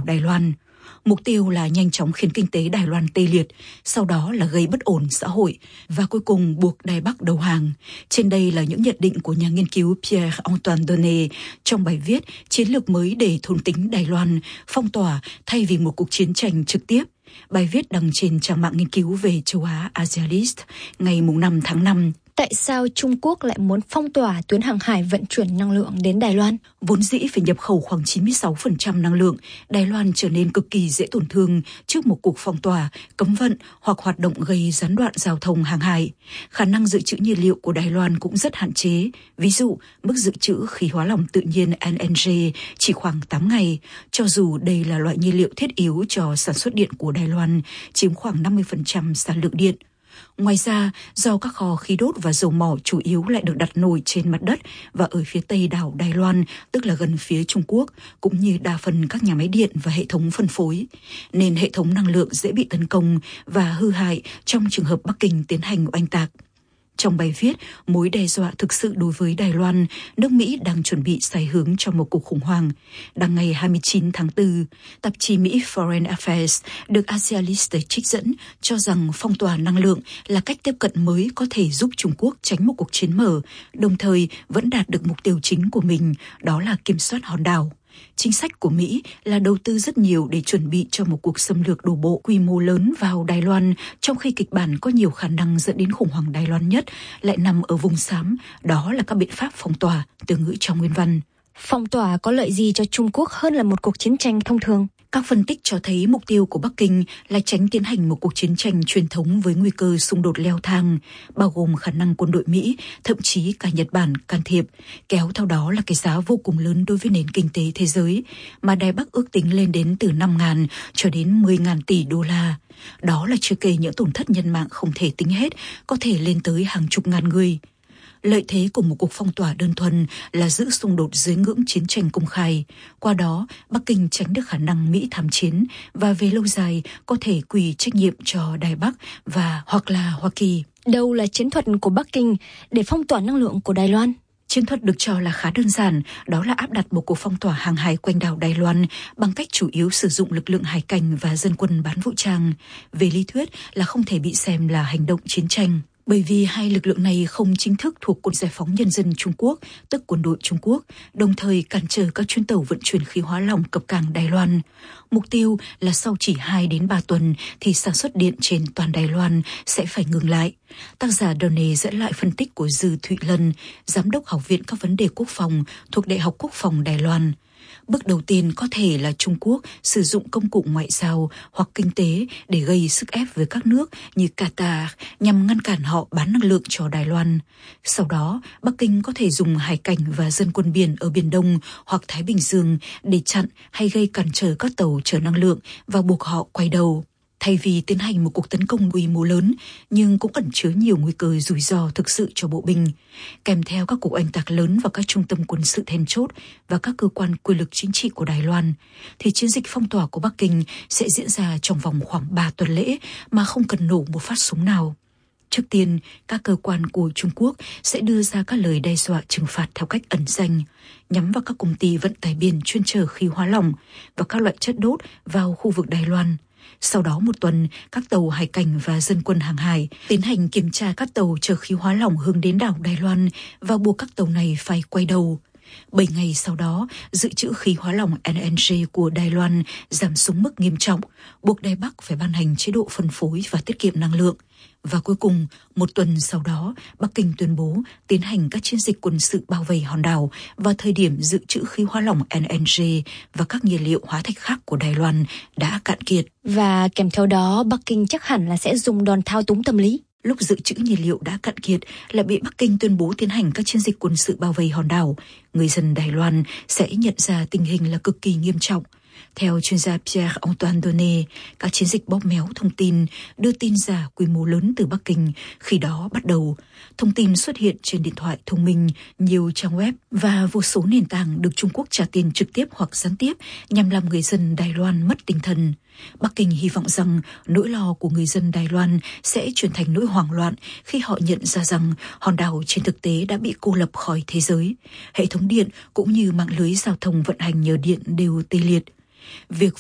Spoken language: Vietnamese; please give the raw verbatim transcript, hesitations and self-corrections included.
đảo Đài Loan. Mục tiêu là nhanh chóng khiến kinh tế Đài Loan tê liệt, sau đó là gây bất ổn xã hội và cuối cùng buộc Đài Bắc đầu hàng. Trên đây là những nhận định của nhà nghiên cứu Pierre-Antoine Donnet trong bài viết Chiến lược mới để thôn tính Đài Loan, phong tỏa thay vì một cuộc chiến tranh trực tiếp. Bài viết đăng trên trang mạng nghiên cứu về châu Á Asialist ngày năm tháng năm. Tại sao Trung Quốc lại muốn phong tỏa tuyến hàng hải vận chuyển năng lượng đến Đài Loan? Vốn dĩ phải nhập khẩu khoảng chín mươi sáu phần trăm năng lượng, Đài Loan trở nên cực kỳ dễ tổn thương trước một cuộc phong tỏa, cấm vận hoặc hoạt động gây gián đoạn giao thông hàng hải. Khả năng dự trữ nhiên liệu của Đài Loan cũng rất hạn chế. Ví dụ, mức dự trữ khí hóa lỏng tự nhiên L N G chỉ khoảng tám ngày, cho dù đây là loại nhiên liệu thiết yếu cho sản xuất điện của Đài Loan, chiếm khoảng năm mươi phần trăm sản lượng điện. Ngoài ra, do các kho khí đốt và dầu mỏ chủ yếu lại được đặt nổi trên mặt đất và ở phía tây đảo Đài Loan, tức là gần phía Trung Quốc, cũng như đa phần các nhà máy điện và hệ thống phân phối, nên hệ thống năng lượng dễ bị tấn công và hư hại trong trường hợp Bắc Kinh tiến hành oanh tạc. Trong bài viết, mối đe dọa thực sự đối với Đài Loan, nước Mỹ đang chuẩn bị xoay hướng cho một cuộc khủng hoảng. Đăng ngày hai mươi chín tháng tư, tạp chí Mỹ Foreign Affairs được Asialist trích dẫn cho rằng phong tỏa năng lượng là cách tiếp cận mới có thể giúp Trung Quốc tránh một cuộc chiến mở, đồng thời vẫn đạt được mục tiêu chính của mình, đó là kiểm soát hòn đảo. Chính sách của Mỹ là đầu tư rất nhiều để chuẩn bị cho một cuộc xâm lược đổ bộ quy mô lớn vào Đài Loan, trong khi kịch bản có nhiều khả năng dẫn đến khủng hoảng Đài Loan nhất lại nằm ở vùng xám, đó là các biện pháp phong tỏa, từ ngữ trong nguyên văn. Phong tỏa có lợi gì cho Trung Quốc hơn là một cuộc chiến tranh thông thường? Các phân tích cho thấy mục tiêu của Bắc Kinh là tránh tiến hành một cuộc chiến tranh truyền thống với nguy cơ xung đột leo thang, bao gồm khả năng quân đội Mỹ, thậm chí cả Nhật Bản can thiệp, kéo theo đó là cái giá vô cùng lớn đối với nền kinh tế thế giới, mà Đài Bắc ước tính lên đến từ năm nghìn cho đến mười nghìn tỷ đô la. Đó là chưa kể những tổn thất nhân mạng không thể tính hết, có thể lên tới hàng chục ngàn người. Lợi thế của một cuộc phong tỏa đơn thuần là giữ xung đột dưới ngưỡng chiến tranh công khai. Qua đó, Bắc Kinh tránh được khả năng Mỹ tham chiến và về lâu dài có thể quy trách nhiệm cho Đài Bắc và hoặc là Hoa Kỳ. Đâu là chiến thuật của Bắc Kinh để phong tỏa năng lượng của Đài Loan? Chiến thuật được cho là khá đơn giản, đó là áp đặt một cuộc phong tỏa hàng hải quanh đảo Đài Loan bằng cách chủ yếu sử dụng lực lượng hải cảnh và dân quân bán vũ trang. Về lý thuyết là không thể bị xem là hành động chiến tranh, bởi vì hai lực lượng này không chính thức thuộc Quân Giải phóng Nhân dân Trung Quốc, tức quân đội Trung Quốc, đồng thời cản trở các chuyến tàu vận chuyển khí hóa lỏng cập cảng Đài Loan. Mục tiêu là sau chỉ hai đến ba tuần thì sản xuất điện trên toàn Đài Loan sẽ phải ngừng lại. Tác giả Donnet dẫn lại phân tích của Dư Thụy Lân, Giám đốc Học viện các vấn đề quốc phòng thuộc Đại học Quốc phòng Đài Loan. Bước đầu tiên có thể là Trung Quốc sử dụng công cụ ngoại giao hoặc kinh tế để gây sức ép với các nước như Qatar nhằm ngăn cản họ bán năng lượng cho Đài Loan. Sau đó, Bắc Kinh có thể dùng hải cảnh và dân quân biển ở Biển Đông hoặc Thái Bình Dương để chặn hay gây cản trở các tàu chở năng lượng và buộc họ quay đầu. Thay vì tiến hành một cuộc tấn công quy mô lớn, nhưng cũng ẩn chứa nhiều nguy cơ rủi ro thực sự cho bộ binh, kèm theo các cuộc oanh tạc lớn vào các trung tâm quân sự then chốt và các cơ quan quyền lực chính trị của Đài Loan, thì chiến dịch phong tỏa của Bắc Kinh sẽ diễn ra trong vòng khoảng ba tuần lễ mà không cần nổ một phát súng nào. Trước tiên, các cơ quan của Trung Quốc sẽ đưa ra các lời đe dọa trừng phạt theo cách ẩn danh, nhắm vào các công ty vận tải biển chuyên chở khí hóa lỏng và các loại chất đốt vào khu vực Đài Loan. Sau đó một tuần, các tàu hải cảnh và dân quân hàng hải tiến hành kiểm tra các tàu chở khí hóa lỏng hướng đến đảo Đài Loan và buộc các tàu này phải quay đầu. Bảy ngày sau đó, dự trữ khí hóa lỏng L N G của Đài Loan giảm xuống mức nghiêm trọng, buộc Đài Bắc phải ban hành chế độ phân phối và tiết kiệm năng lượng. Và cuối cùng, một tuần sau đó, Bắc Kinh tuyên bố tiến hành các chiến dịch quân sự bao vây hòn đảo vào thời điểm dự trữ khí hóa lỏng L N G và các nhiên liệu hóa thạch khác của Đài Loan đã cạn kiệt. Và kèm theo đó, Bắc Kinh chắc hẳn là sẽ dùng đòn thao túng tâm lý. Lúc dự trữ nhiên liệu đã cạn kiệt là bị Bắc Kinh tuyên bố tiến hành các chiến dịch quân sự bao vây hòn đảo, người dân Đài Loan sẽ nhận ra tình hình là cực kỳ nghiêm trọng. Theo chuyên gia Pierre-Antoine Donnet, các chiến dịch bóp méo thông tin, đưa tin giả quy mô lớn từ Bắc Kinh khi đó bắt đầu. Thông tin xuất hiện trên điện thoại thông minh, nhiều trang web và vô số nền tảng được Trung Quốc trả tiền trực tiếp hoặc gián tiếp nhằm làm người dân Đài Loan mất tinh thần. Bắc Kinh hy vọng rằng nỗi lo của người dân Đài Loan sẽ chuyển thành nỗi hoảng loạn khi họ nhận ra rằng hòn đảo trên thực tế đã bị cô lập khỏi thế giới. Hệ thống điện cũng như mạng lưới giao thông vận hành nhờ điện đều tê liệt. Việc